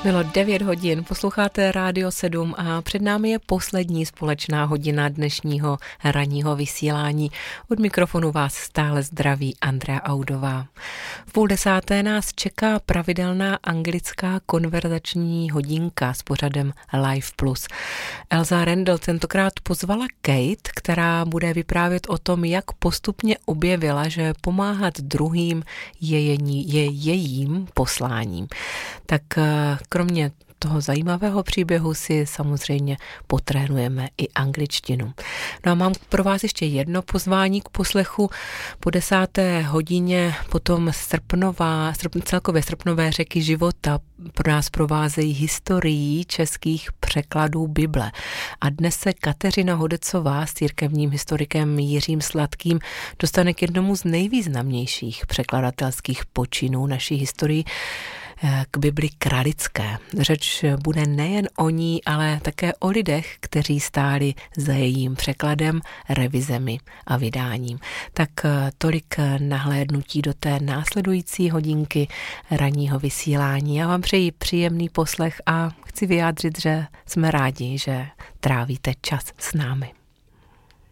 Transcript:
Bylo 9 hodin, posloucháte Rádio 7 a před námi je poslední společná hodina dnešního ranního vysílání. Od mikrofonu vás stále zdraví Andrea Audová. V 9:30 nás čeká pravidelná anglická konverzační hodinka s pořadem Live Plus. Elza Randall tentokrát pozvala Kate, která bude vyprávět o tom, jak postupně objevila, že pomáhat druhým je jejím posláním. Tak kromě toho zajímavého příběhu si samozřejmě potrénujeme i angličtinu. No a mám pro vás ještě jedno pozvání k poslechu. Po 10. hodině potom celkově srpnové řeky života pro nás provázejí historií českých překladů Bible. A dnes se Kateřina Hodecová s církevním historikem Jiřím Sladkým dostane k jednomu z nejvýznamnějších překladatelských počinů naší historii, k Bibli kralické. Řeč bude nejen o ní, ale také o lidech, kteří stáli za jejím překladem, revizemi a vydáním. Tak tolik nahlédnutí do té následující hodinky ranního vysílání. Já vám přeji příjemný poslech a chci vyjádřit, že jsme rádi, že trávíte čas s námi.